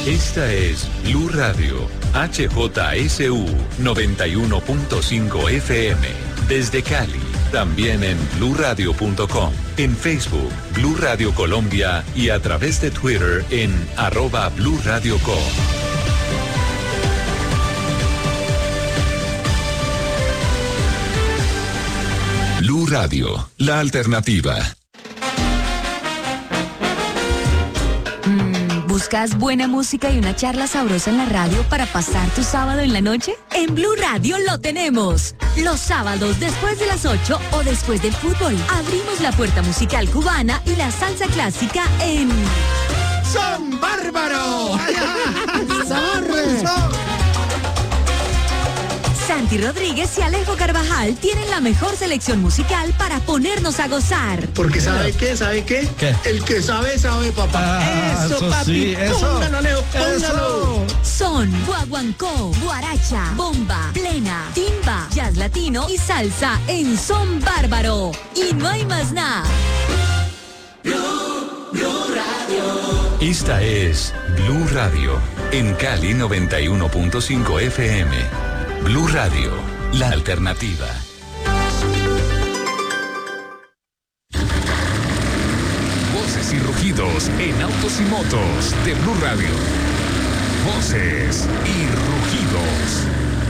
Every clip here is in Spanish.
Esta es Blue Radio, HJSU 91.5 FM. Desde Cali, también en bluradio.com, en Facebook, Blue Radio Colombia y a través de Twitter en @BlueRadioCo. Blue Radio, la alternativa. ¿Buscas buena música y una charla sabrosa en la radio para pasar tu sábado en la noche? En Blue Radio lo tenemos. Los sábados después de las 8 o después del fútbol, abrimos la puerta musical cubana y la salsa clásica en... ¡Son Bárbaro! Santi Rodríguez y Alejo Carvajal tienen la mejor selección musical para ponernos a gozar. Porque ¿sabe qué? ¿Qué? El que sabe, papá. Eso, papi. Sí, eso. Póngalo, Alejo, póngalo. Son guaguancó, guaracha, bomba, plena, timba, jazz latino y salsa en Son Bárbaro. Y no hay más nada. Blue Radio. Esta es Blue Radio, en Cali 91.5 FM. Blue Radio, la alternativa. Voces y rugidos en autos y motos de Blue Radio. Voces y rugidos.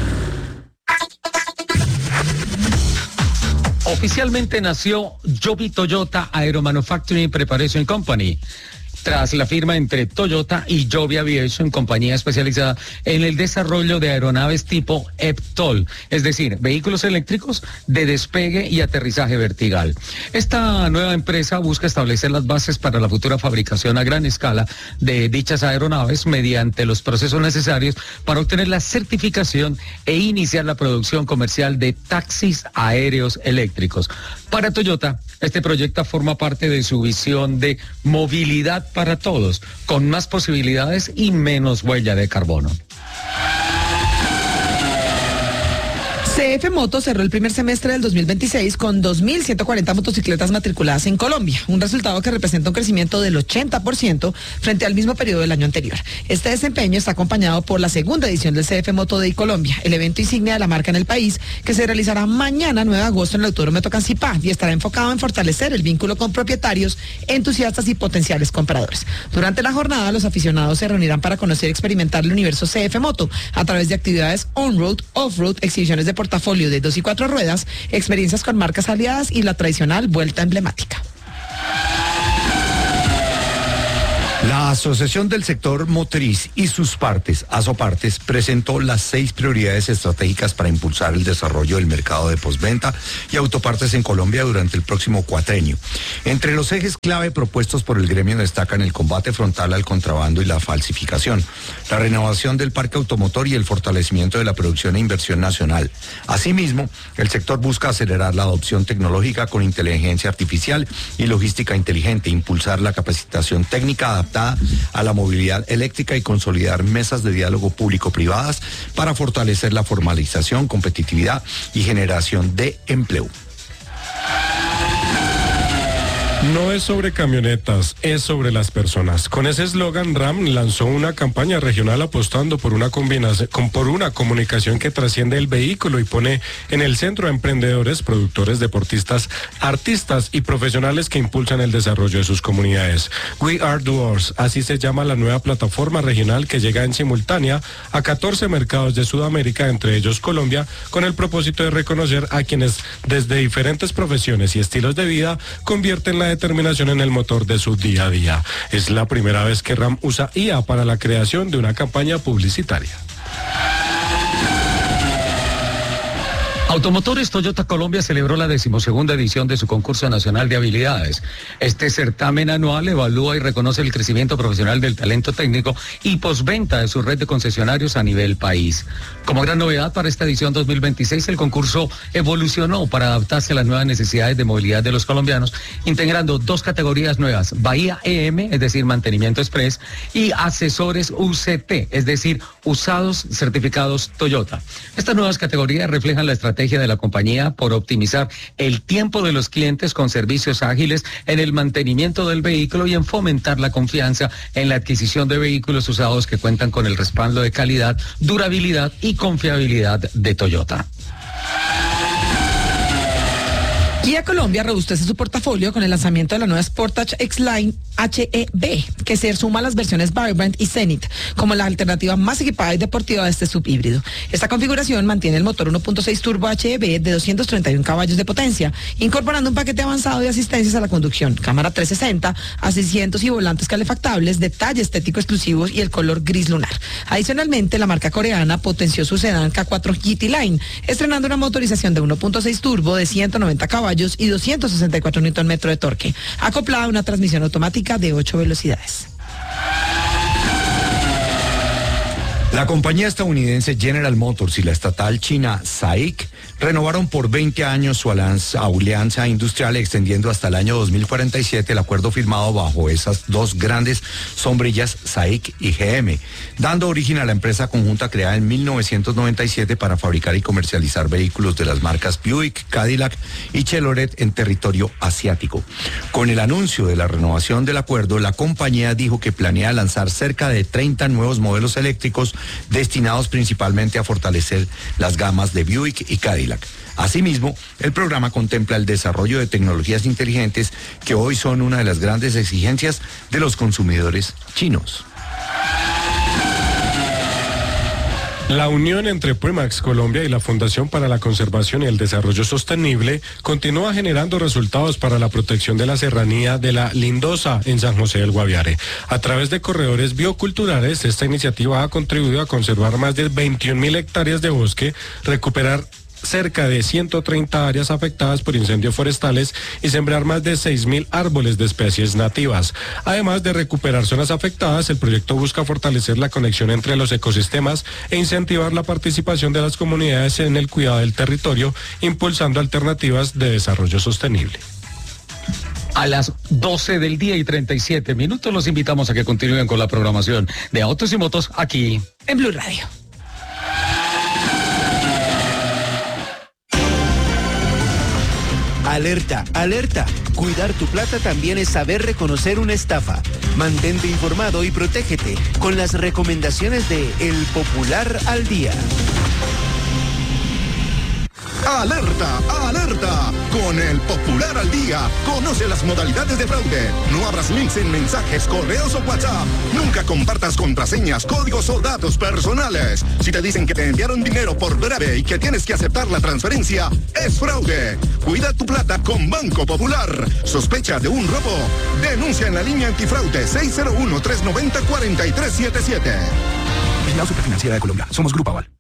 Oficialmente nació Joby Toyota Aero Manufacturing Preparation Company, tras la firma entre Toyota y Joby Aviation, compañía especializada en el desarrollo de aeronaves tipo eVTOL, es decir, vehículos eléctricos de despegue y aterrizaje vertical. Esta nueva empresa busca establecer las bases para la futura fabricación a gran escala de dichas aeronaves mediante los procesos necesarios para obtener la certificación e iniciar la producción comercial de taxis aéreos eléctricos. Para Toyota, este proyecto forma parte de su visión de movilidad para todos, con más posibilidades y menos huella de carbono. CF Moto cerró el primer semestre del 2026 con 2.140 motocicletas matriculadas en Colombia, un resultado que representa un crecimiento del 80% frente al mismo periodo del año anterior. Este desempeño está acompañado por la segunda edición del CF Moto Day Colombia, el evento insignia de la marca en el país, que se realizará mañana 9 de agosto en el Autódromo Cancipá y estará enfocado en fortalecer el vínculo con propietarios, entusiastas y potenciales compradores. Durante la jornada, los aficionados se reunirán para conocer y experimentar el universo CF Moto a través de actividades on-road, off-road, exhibiciones de portafolio de 2 y 4 ruedas, experiencias con marcas aliadas y la tradicional vuelta emblemática. La Asociación del Sector Motriz y sus partes, ASOPartes, presentó las 6 prioridades estratégicas para impulsar el desarrollo del mercado de postventa y autopartes en Colombia durante el próximo cuatrenio. Entre los ejes clave propuestos por el gremio destacan el combate frontal al contrabando y la falsificación, la renovación del parque automotor y el fortalecimiento de la producción e inversión nacional. Asimismo, el sector busca acelerar la adopción tecnológica con inteligencia artificial y logística inteligente, impulsar la capacitación técnica adaptada a la movilidad eléctrica y consolidar mesas de diálogo público-privadas para fortalecer la formalización, competitividad y generación de empleo. No es sobre camionetas, es sobre las personas. Con ese eslogan, RAM lanzó una campaña regional apostando por una comunicación que trasciende el vehículo y pone en el centro a emprendedores, productores, deportistas, artistas y profesionales que impulsan el desarrollo de sus comunidades. We Are Doers, así se llama la nueva plataforma regional que llega en simultánea a 14 mercados de Sudamérica, entre ellos Colombia, con el propósito de reconocer a quienes desde diferentes profesiones y estilos de vida convierten la determinación en el motor de su día a día. Es la primera vez que RAM usa IA para la creación de una campaña publicitaria. Automotores Toyota Colombia celebró la 12ª edición de su concurso nacional de habilidades. Este certamen anual evalúa y reconoce el crecimiento profesional del talento técnico y postventa de su red de concesionarios a nivel país. Como gran novedad para esta edición 2026, el concurso evolucionó para adaptarse a las nuevas necesidades de movilidad de los colombianos, integrando 2 categorías nuevas: Bahía EM, es decir, mantenimiento express, y asesores UCT, es decir, usados certificados Toyota. Estas nuevas categorías reflejan la estrategia estrategia de la compañía por optimizar el tiempo de los clientes con servicios ágiles en el mantenimiento del vehículo y en fomentar la confianza en la adquisición de vehículos usados que cuentan con el respaldo de calidad, durabilidad y confiabilidad de Toyota. Kia Colombia robustece su portafolio con el lanzamiento de la nueva Sportage X-Line HEV, que se suma a las versiones Vibrant y Zenith como la alternativa más equipada y deportiva de este subhíbrido. Esta configuración mantiene el motor 1.6 turbo HEV de 231 caballos de potencia, incorporando un paquete avanzado de asistencias a la conducción, cámara 360, asientos y volantes calefactables, detalle estético exclusivos y el color gris lunar. Adicionalmente, la marca coreana potenció su sedán K4 GT Line, estrenando una motorización de 1.6 turbo de 190 caballos y 264 Nm de torque, acoplada a una transmisión automática de 8 velocidades. La compañía estadounidense General Motors y la estatal china SAIC renovaron por 20 años su alianza industrial, extendiendo hasta el año 2047 el acuerdo firmado bajo esas dos grandes sombrillas, SAIC y GM, dando origen a la empresa conjunta creada en 1997 para fabricar y comercializar vehículos de las marcas Buick, Cadillac y Chevrolet en territorio asiático. Con el anuncio de la renovación del acuerdo, la compañía dijo que planea lanzar cerca de 30 nuevos modelos eléctricos destinados principalmente a fortalecer las gamas de Buick y Cadillac. Asimismo, el programa contempla el desarrollo de tecnologías inteligentes que hoy son una de las grandes exigencias de los consumidores chinos. La unión entre Primax Colombia y la Fundación para la Conservación y el Desarrollo Sostenible continúa generando resultados para la protección de la serranía de la Lindosa en San José del Guaviare. A través de corredores bioculturales, esta iniciativa ha contribuido a conservar más de 21.000 hectáreas de bosque, recuperar cerca de 130 áreas afectadas por incendios forestales y sembrar más de 6.000 árboles de especies nativas. Además de recuperar zonas afectadas, el proyecto busca fortalecer la conexión entre los ecosistemas e incentivar la participación de las comunidades en el cuidado del territorio, impulsando alternativas de desarrollo sostenible. A las 12 del día y 37 minutos los invitamos a que continúen con la programación de Autos y Motos aquí en Blue Radio. Alerta, alerta. Cuidar tu plata también es saber reconocer una estafa. Mantente informado y protégete con las recomendaciones de El Popular al Día. ¡Alerta! ¡Alerta! Con El Popular al Día, conoce las modalidades de fraude. No abras links en mensajes, correos o WhatsApp. Nunca compartas contraseñas, códigos o datos personales. Si te dicen que te enviaron dinero por breve y que tienes que aceptar la transferencia, es fraude. Cuida tu plata con Banco Popular. ¿Sospecha de un robo? Denuncia en la línea antifraude 601-390-4377. La Superfinanciera de Colombia. Somos Grupo Aval.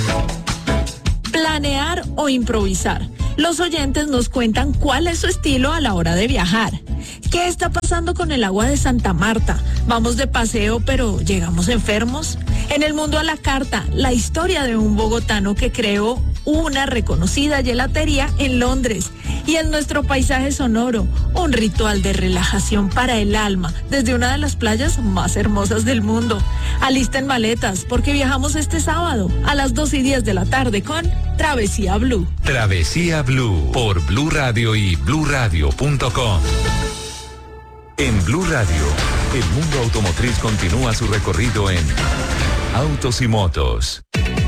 Planear o improvisar. Los oyentes nos cuentan cuál es su estilo a la hora de viajar. ¿Qué está pasando con el agua de Santa Marta? ¿Vamos de paseo pero llegamos enfermos? En el mundo a la carta, la historia de un bogotano que creó una reconocida gelatería en Londres. Y en nuestro paisaje sonoro, un ritual de relajación para el alma desde una de las playas más hermosas del mundo. Alisten maletas porque viajamos este sábado a las 2:10 de la tarde con Travesía Blue. Travesía Blue por Blue Radio y bluradio.com. En Blue Radio, el mundo automotriz continúa su recorrido en Autos y Motos.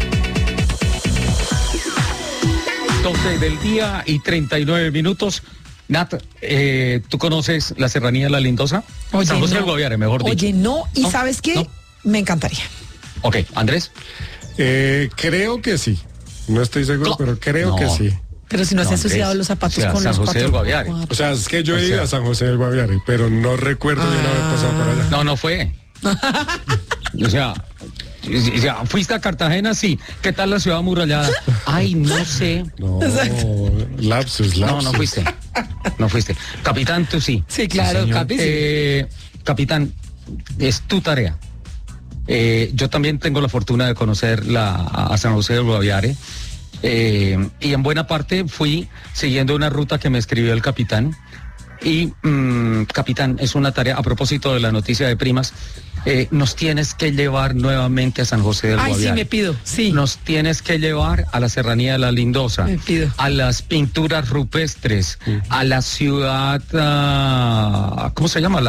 12 del día y 39 minutos. Nat, ¿tú conoces la serranía de la Lindosa? Oye, San José no. del Guaviare, mejor dicho. Oye, no, y ¿No? ¿sabes qué? ¿No? Me encantaría. Ok, Andrés. Creo que sí. No estoy seguro, pero creo que sí. Pero si no se ha Andrés, asociado los zapatos o sea, con San los José del cuatro. Guaviare. O sea, es que yo he ido a San José del Guaviare, pero no recuerdo bien haber pasado por allá. No fue. O sea, fuiste a Cartagena, sí. ¿Qué tal la ciudad amurallada? Ay, no sé. No, lapsus. No fuiste. No fuiste. Capitán, tú sí. Sí, claro, Sí, Capi, sí. Capitán, es tu tarea. Yo también tengo la fortuna de conocer a San José del Guaviare. Y en buena parte fui siguiendo una ruta que me escribió el capitán. Y, capitán, es una tarea, a propósito de la noticia de primas, nos tienes que llevar nuevamente a San José del Guaviare. Sí, me pido, sí. Nos tienes que llevar a la Serranía de la Lindosa, me pido. a las pinturas rupestres, a la ciudad, ¿cómo se llama?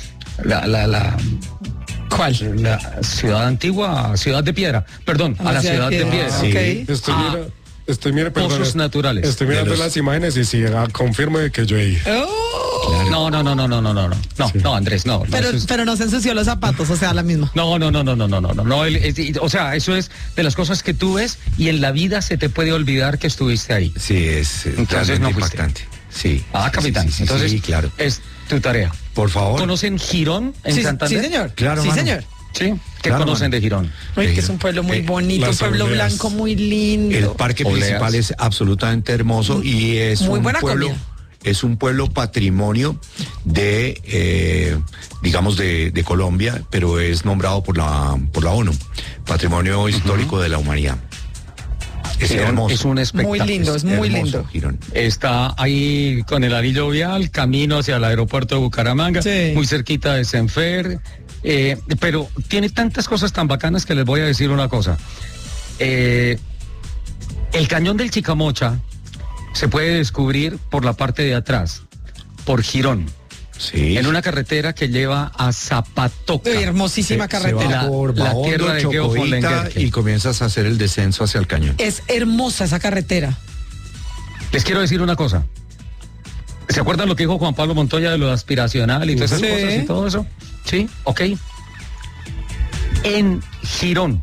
¿Cuál? La ciudad antigua, Ciudad de Piedra, perdón, a la ciudad de Piedra. Sí. Okay. Estoy mirando pozos naturales. Estoy mirando las imágenes y sí, confirmo de que yo he ido. Oh. No, Andrés, no. Pero no se ensució los zapatos, o sea, la misma. No, o sea, eso es de las cosas que tú ves y en la vida se te puede olvidar que estuviste ahí. Sí, es entonces no fuiste. impactante. Sí. Capitán, sí, entonces sí, claro. Es tu tarea. Por favor. ¿Conocen Girón en Santander? Sí, señor. Claro, sí, mano. señor. Sí. ¿Qué Claro, conocen de Girón? Ay, que es un pueblo muy bonito, un pueblo obleas. blanco muy lindo. El parque principal es absolutamente hermoso y es muy un buena pueblo. comida. Es un pueblo patrimonio de, digamos, de Colombia, pero es nombrado por la ONU, Patrimonio Histórico de la Humanidad. Es Girón hermoso. es un espectáculo. Muy lindo, es muy hermoso, lindo. Girón. Está ahí con el anillo vial, camino hacia el aeropuerto de Bucaramanga, Sí. muy cerquita de Senfer, pero tiene tantas cosas tan bacanas que les voy a decir una cosa. El cañón del Chicamocha se puede descubrir por la parte de atrás, por Girón, Sí. en una carretera que lleva a Zapatoca. Uy, hermosísima Se carretera. va por la Bahondo, tierra de Geo von Chocovita, Lengerke. y comienzas a hacer el descenso hacia el cañón. Es hermosa esa carretera. Les quiero decir una cosa. ¿Se acuerdan lo que dijo Juan Pablo Montoya de lo aspiracional y todas esas Sí. cosas y todo eso? Sí, ok. En Girón,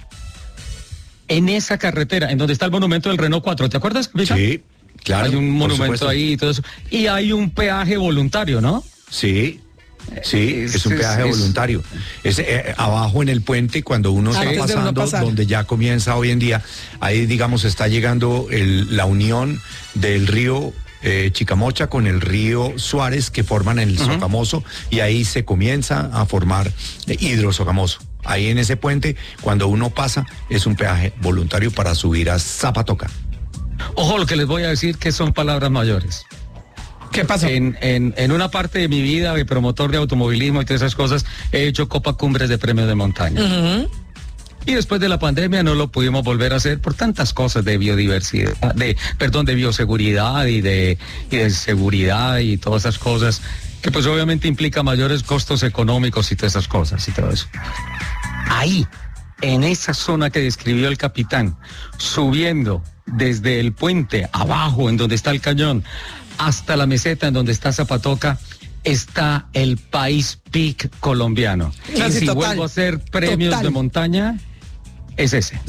en esa carretera, en donde está el monumento del Renault 4, ¿te acuerdas, Picha? Sí, claro. Hay un por monumento supuesto. ahí y todo eso. Y hay un peaje voluntario, ¿no? Sí. Sí, es un Es- peaje es- voluntario. Es abajo en el puente, cuando uno está Antes de uno pasando, pasar. donde ya comienza hoy en día, ahí digamos está llegando la unión del río Chicamocha con el río Suárez que forman el Sogamoso, y ahí se comienza a formar Hidrosogamoso. Ahí en ese puente, cuando uno pasa, es un peaje voluntario para subir a Zapatoca. Ojo lo que les voy a decir, que son palabras mayores. ¿Qué pasó? En una parte de mi vida de promotor de automovilismo y todas esas cosas, he hecho Copa Cumbres de Premios de Montaña. Ujú. Y después de la pandemia no lo pudimos volver a hacer por tantas cosas de biodiversidad, de bioseguridad y de seguridad y todas esas cosas, que pues obviamente implica mayores costos económicos y todas esas cosas y todo eso. Ahí, en esa zona que describió el capitán, subiendo desde el puente abajo, en donde está el cañón, hasta la meseta en donde está Zapatoca, está el País Peak colombiano. Sí, Y si total, vuelvo a hacer premios total. de montaña, es ese.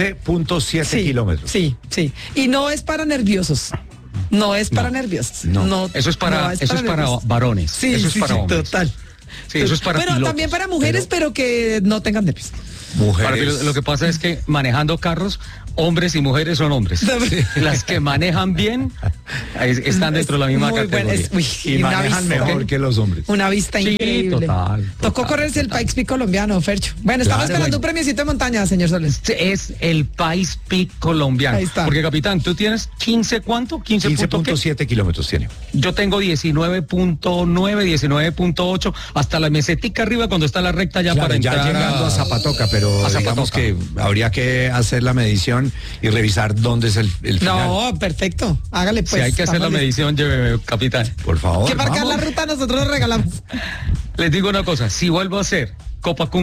15.7 kilómetros. Sí, sí. Y no es para nerviosos. No es para nerviosos. no. Eso es para, no eso es para nerviosos. varones. Sí, eso es sí, para sí, hombres. total. Sí, eso es para Pero pilotos. también para mujeres, pero que no tengan nervios. Mujeres. Lo que pasa es que manejando carros, hombres y mujeres son hombres. Las que manejan bien están dentro de la misma Muy buena, categoría. y una manejan vista, mejor que los hombres. una vista Sí, increíble. Tocó total, correrse el total. Pikes Peak colombiano, Fercho. Bueno, estamos Claro, esperando bueno. un premiocito de montaña, señor Soles. Es el País Peak colombiano. Ahí está. Porque, capitán, ¿tú tienes 15 cuánto? 15.7 kilómetros tiene. Yo tengo 19.9, 19.8, hasta la mesetica arriba cuando está la recta ya Claro, para ya entrar llegando a Zapatoca, pero a digamos Zapatoca. que habría que hacer la medición y revisar dónde es el final. No, perfecto. Hágale pues. Si hay que hacer la estamos listos. medición, lléveme, capitán. Por favor. Que marcar vamos. la ruta nosotros lo regalamos. Les digo una cosa, si vuelvo a hacer Copa Cumbres